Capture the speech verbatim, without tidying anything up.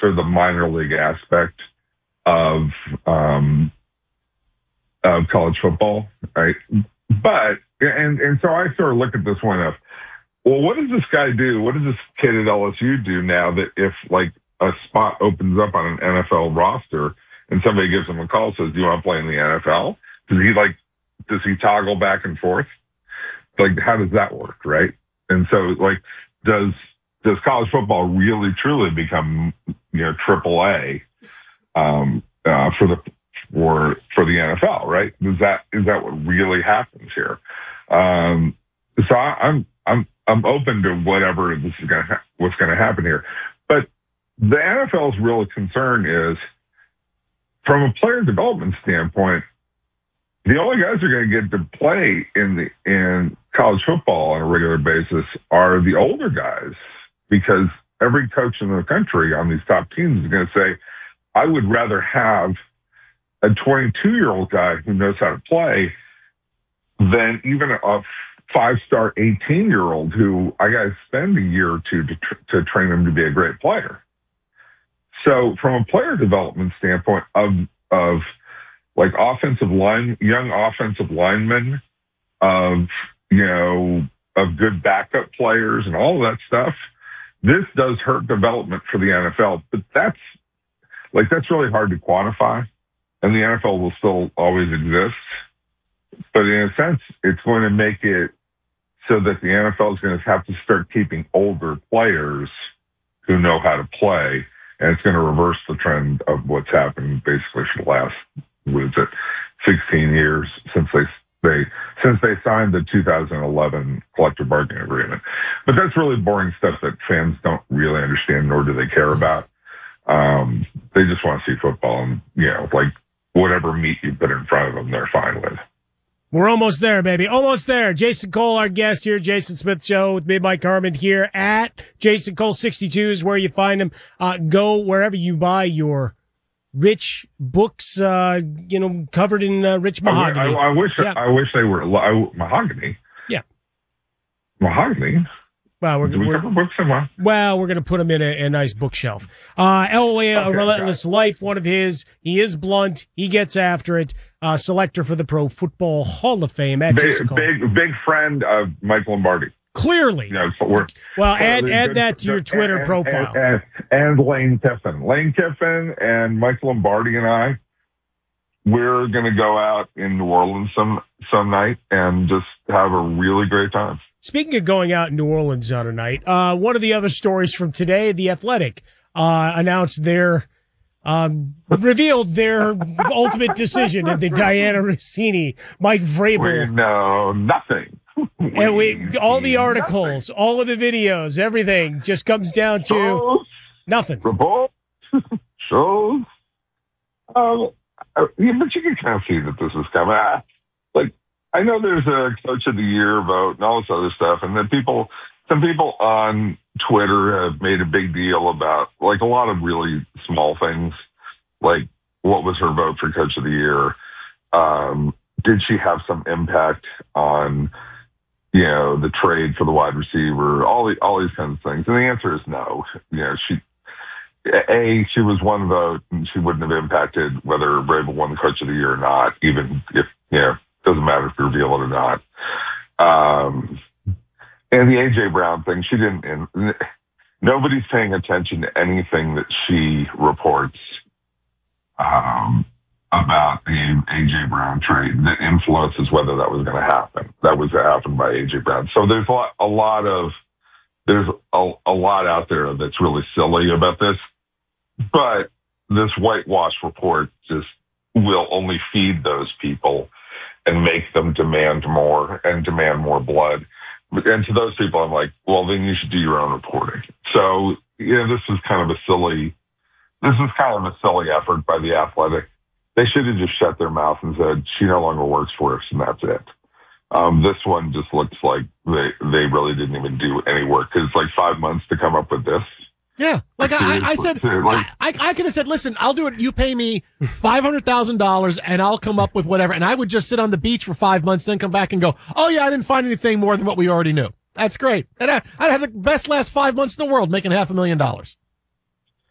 for the minor league aspect of um, of college football, right? But and and so I sort of look at this one of, well, what does this guy do? What does this kid at L S U do now that if like a spot opens up on an N F L roster and somebody gives him a call, says, "Do you want to play in the N F L?" Does he like? Does he toggle back and forth? Like, how does that work, right? And so, like, does does college football really truly become, you know, triple A um, uh, for the for for the N F L, right? Is that is that what really happens here? Um, so I, I'm I'm I'm open to whatever this is going to ha- what's going to happen here, but the N F L's real concern is from a player development standpoint. The only guys who are going to get to play in the in college football on a regular basis are the older guys, because every coach in the country on these top teams is going to say, I would rather have a twenty-two-year-old guy who knows how to play than even a five-star eighteen-year-old who I got to spend a year or two to, tr- to train him to be a great player. So from a player development standpoint of of like offensive line, young offensive linemen, of, you know, of good backup players and all of that stuff, this does hurt development for the N F L. But that's like, that's really hard to quantify. And the N F L will still always exist. But in a sense, it's going to make it so that the N F L is going to have to start keeping older players who know how to play. And it's going to reverse the trend of what's happened basically for the last, what is it, sixteen years since they they since they signed the two thousand eleven collective bargaining agreement. But that's really boring stuff that fans don't really understand, nor do they care about. Um, they just want to see football, and you know, like whatever meat you put in front of them, they're fine with. We're almost there, baby. Almost there. Jason Cole, our guest here, Jason Smith Show with me, Mike Harmon here at Jason Cole sixty-two is where you find him. Uh, go wherever you buy your rich books, uh, you know, covered in uh, rich mahogany. I, I, I wish yeah. I wish they were I, mahogany. Yeah. Mahogany. Well, we're, Do we we're cover books somewhere? Well, we're going to put him in a, a nice bookshelf. Uh, L O A, okay, A Relentless Life, one of his. He is blunt. He gets after it. Uh, selector for the Pro Football Hall of Fame at big, Jason Cole. Big, big friend of Mike Lombardi. Clearly. Yeah, so we're, well, add add that to your Twitter and, profile. And, and, and Lane Kiffin. Lane Kiffin and Mike Lombardi and I, we're going to go out in New Orleans some some night and just have a really great time. Speaking of going out in New Orleans on a night, uh, one of the other stories from today, The Athletic uh, announced their, um, revealed their ultimate decision in the Diana Rossini, Mike Vrabel. We know nothing. We and we, all the articles, nothing. All of the videos, everything just comes down to shows, nothing. Reports, shows. Um, uh, yeah, but you can kind of see that this is coming. Uh, like, I know there's a Coach of the Year vote and all this other stuff, and then people, some people on Twitter have made a big deal about, like, a lot of really small things, like what was her vote for Coach of the Year? Um, did she have some impact on, you know, the trade for the wide receiver? All the all these kinds of things, and the answer is no. You know, she a she was one vote, and she wouldn't have impacted whether Vrabel won the Coach of the Year or not, even if you know. Doesn't matter if you reveal it or not. Um, and the A J Brown thing, she didn't, and nobody's paying attention to anything that she reports um, about the A J Brown trade that influences whether that was going to happen. That was happened by A J Brown. So there's a lot, a lot of, there's a, a lot out there that's really silly about this, but this whitewash report just will only feed those people and make them demand more and demand more blood. And to those people, I'm like, well, then you should do your own reporting. So, yeah, this is kind of a silly, this is kind of a silly effort by The Athletic. They should have just shut their mouth and said, she no longer works for us, and that's it. Um, this one just looks like they, they really didn't even do any work, because it's like five months to come up with this. Yeah, like I, I said, like, I, I could have said, listen, I'll do it. You pay me five hundred thousand dollars and I'll come up with whatever. And I would just sit on the beach for five months, then come back and go, oh, yeah, I didn't find anything more than what we already knew. That's great. And I, I'd have the best last five months in the world making half a million dollars.